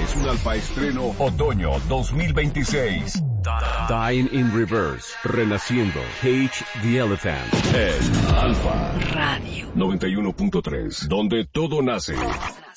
es un Alfa estreno otoño 2026. Dying in Reverse, renaciendo. Cage the Elephant. Es Alfa Radio 91.3, donde todo nace.